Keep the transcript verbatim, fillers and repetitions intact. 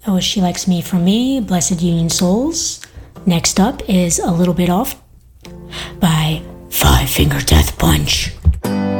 Oh, She Likes Me from Me, Blessed Union Souls. Next up is A Little Bit Off by Five Finger Death Punch.